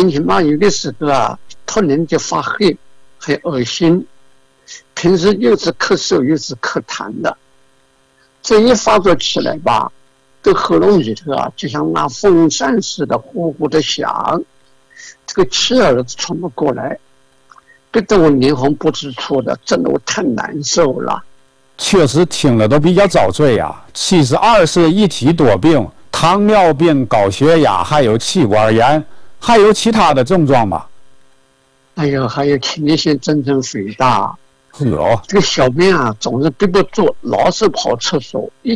年轻嘛，有的时候啊，突然就发黑，很恶心。平时又是咳嗽又是咳痰的，这一发作起来吧，这喉咙里头啊，就像拿风扇似的呼呼的响，这个气儿喘不过来，逼得我脸红不知处的，真的我太难受了。 确实听了都比较遭罪啊。72是一体多病，糖尿病、高血压，还有气管炎，还有其他的症状吗？ 还有前列腺增生肥大。 是哦， 这个小便啊，总是憋不住，老是跑厕所，